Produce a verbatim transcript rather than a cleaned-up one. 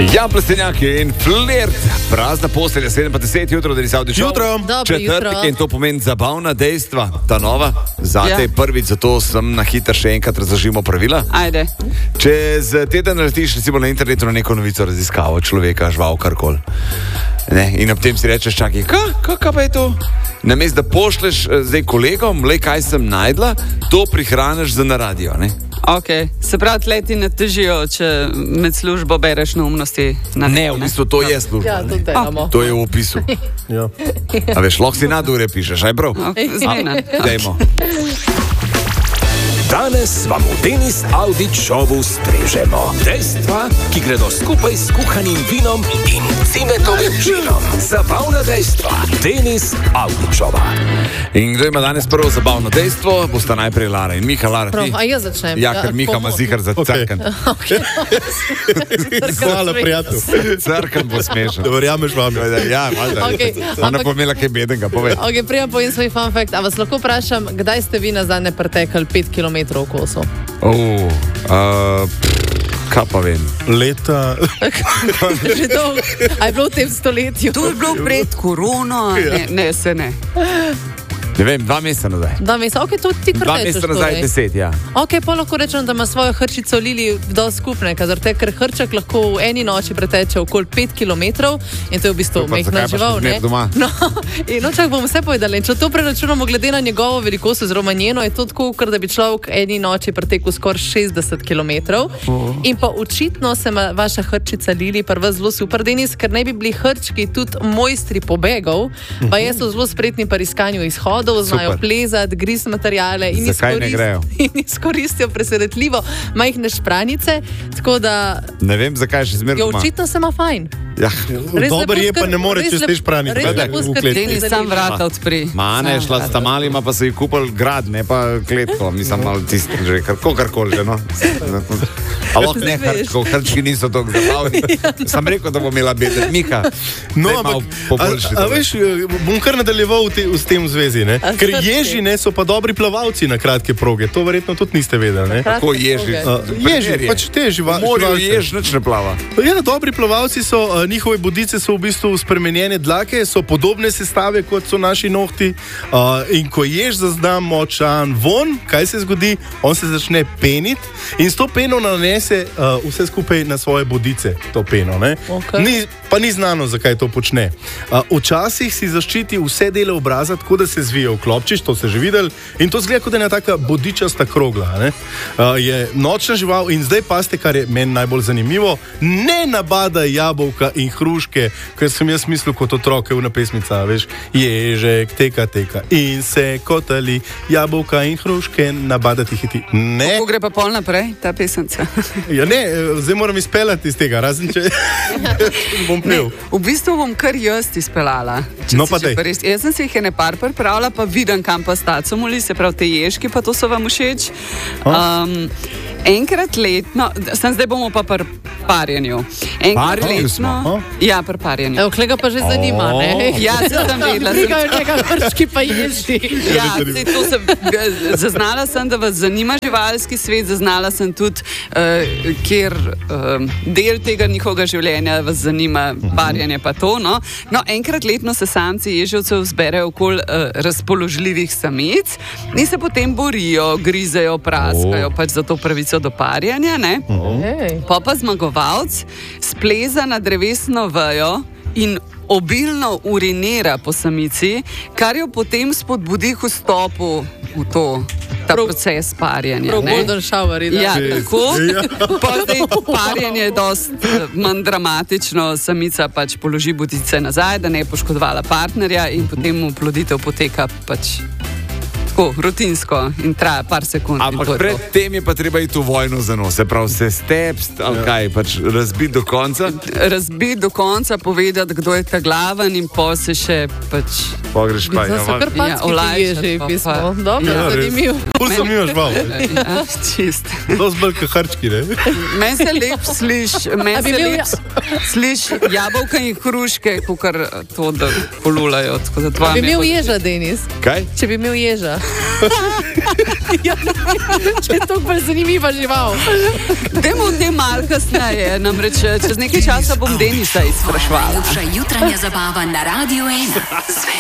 Ja, plestenjaki in flirt. Prazna postelja, sedem pa deset jutro, da nisi avdičal. Jutro. Četrtek in to pomeni zabavna dejstva. Ta nova, zate je Ja. prvič, zato sem na hitro še enkrat razložimo pravila. Ajde. Čez teden naletiš recimo na internetu na neko novico, raziskavo človeka, žival, karkoli. Ne? In ob tem si rečeš, čakaj, kaj, kaj, kaj pa je to? Namesto da pošleš eh, zdaj kolegom, le kaj sem najdla, to prihraniš za na radio. Ne? Ok, se pravi, tleti ne težijo, če med službo bereš neumnosti. Na Ne, netu, v bistvu to je služba. Ja, to delamo. To je v opisu. Ja. A veš, lahko si nadure pišeš, aj prav? Ok, zmena. Dajmo. Danes vam v Denis Audić šovu strežemo dejstva, ki gredo skupaj s kuhanim vinom in cimetovim žinom. Zabavna dejstva. Denis Audićova. In kdo ima danes prvo zabavno dejstvo, bosta najprej Lara in Miha. Lara, Prav, ti? a jaz začnem. Ja, ker Miha ima zihar za Okej. crkan. Hvala, prijatelj. Crkan bo smešen. Da verjameš vam. Ja, valjda. Okej, Ona ampak- pa imela kaj bedenga, povej. Ok, prijem povem svoj fun fact. A vas lahko vprašam, kdaj ste vi nazadnje pretekali pet kilometrov v kosu? Oh, uh, kaj pa vem? Leta. Že dolgo. A je bilo v tem stoletju? To je bilo pred korono, ne, ne, se ne. Ne vem, dva meseca nazaj. Dva meseca, ok, to ti kar Dva rečeš. meseca nazaj, torej. deset, ja. Ok, pa lahko rečem, da ima svojo hrčico Lili dosti skupne, ker ker hrček lahko v eni noči preteče okoli pet kilometrov in to je v bistvu To pa majhna zakaj pa še žival. zmeraj ne? doma? No, in no, čak bom vse povedala. In če to preračunamo glede na njegovo velikost oziroma njeno, je to tako, kot da bi človek eni noči pretekel skoraj šestdeset kilometrov. In pa očitno se ima vaša hrčica Lili prva zelo super, Denis, ker naj bi bili hrčki tudi mojstri pobegov, pa jaz so zelo spretni pri iskanju izhodov, znajo Super. plezati, griz materiale in Zakaj ne izkorist- grejo? in izkoristijo presenetljivo majhne špranice, tako da Ne vem, zakaj še zmeraj jo doma. očitno se ima fajn. Ja. Res Dober lepo je, pa skr- ne more res čez lep- te špranice. res Gledaj, lepo v skrbi kleti. za Denis, sam Lili. vrata odpri. Ma ne, Sam šla vrata. sta malima, pa so ji kupili grad, ne pa kletko. Mislim, malo tisti, že kar, karkoli že, no. A lahko ne hrčkov, hrčki niso tako zabavni. Sem rekel, da bom imela beden. Miha, No, daj ampak, malo a, poboljši a to. veš, bom kar nadaljeval v te, v tem zvezi, ne? A Ker srce. ježi ne, so pa dobri plavalci na kratke proge, to verjetno tudi niste vedeli, ne? Kako ježi? A, ježi, pač te živa- Morju živalce. jež, nič ne plava. Ja, dobri plavalci so, uh, njihove bodice so v bistvu spremenjene dlake, so podobne sestave kot so naši nohti. Uh, in ko jež zazna močan von, kaj se zgodi? On se začne peniti in s to peno nanese uh, vse skupaj na svoje bodice, to peno. ne. Okej. Ni, pa ni znano, zakaj to počne. Uh, včasih si zaščiti vse dele obraza, tako da se zvije v klopčič, to ste že videli, in to zgleda kot ena taka bodičasta krogla. ne. Uh, je nočna žival in zdaj paste, kar je meni najbolj zanimivo, ne nabada jabolka in hruške, ker sem jaz mislil kot otroke v pesmica, veš, ježek teka, teka in se kotali, jabolka in hruške nabadati hiti. Ne, Kako gre pa pol naprej, ta pesemca? ja, ne, zdaj moram izpeljati iz tega, razen če bom Ne, pil. v bistvu bom kar jaz izpeljala. če No, si pa že daj. pa res- Jaz sem si jih ene par pripravila, pa vidim, kam pa stacomuli, se pravi te ježki, pa to so vam všeč. Um, enkrat letno, sem zdaj bomo pa pri parjenju. Enkrat Parjenju smo, letno. a? Ja, pri parjenju. Evo, klega pa že zanima, ne? Ja, se sem vedela. sem- Tega nekaj hrčki pa ježi. Ja, saj to sem, ga- zaznala sem, da vas zanima živalski svet, zaznala sem tudi, uh, kjer uh, del tega njihovega življenja vas zanima, parjanje pa to. No, no enkrat letno se samci ježevcev zberejo okoli uh, razpoložljivih samic in se potem borijo, grizejo, praskajo Oh. pač za to pravico do parjanja. Ne? Ej. Pa pa zmagovalec spleza na drevesno vejo in obilno urinira po samici, kar jo potem spodbudi k vstopu v to, ta Prav- proces parjanja. Prav ne. golden shower, da. Ja, tako. Ja. Pa zdaj parjenje je dosti eh, manj dramatično, samica pač položi bodice nazaj, da ne je poškodovala partnerja in potem oploditev poteka pač tako rutinsko in traja par sekund. in to Ampak je to. pred tem je pa treba iti v vojno za nos, se pravi se stepst, ali kaj, pač razbiti do konca. Razbiti do konca, povedati, kdo je ta glaven, in pa se še pač. Pogreš pa, To so ja, kar patski ti olajšati ježi, pa pismo. pa- Dobro, Ja, res. zanimiv. Pul sem imaš val. Ja, čist. To zbrka hrčki, ne? Meni se lep sliši, meni A bi se bil lep ja- sliši jabolka in hruške, kot to, da polulajo. tako da dva Bi mi je imel bolj- ježa, Denis. Kaj? Če bi imel ježa. Ja, če je to bolj zanimiva žival. Dajmo o tem malo kasneje, namreč čez nekaj časa bom Denisa izprašvala. Najljubša jutranja zabava na Radiu ena.